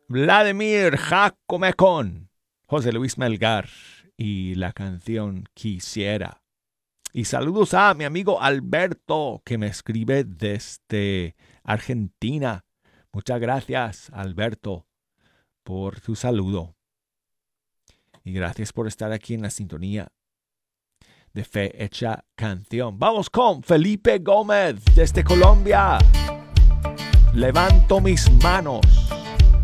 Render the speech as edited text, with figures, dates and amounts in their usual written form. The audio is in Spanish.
Vladimir Jacomecon, José Luis Melgar y la canción Quisiera. Y saludos a mi amigo Alberto, que me escribe desde Argentina. Muchas gracias, Alberto, por tu saludo. Y gracias por estar aquí en la sintonía de Fe Hecha Canción. Vamos con Felipe Gómez desde Colombia. Levanto mis manos.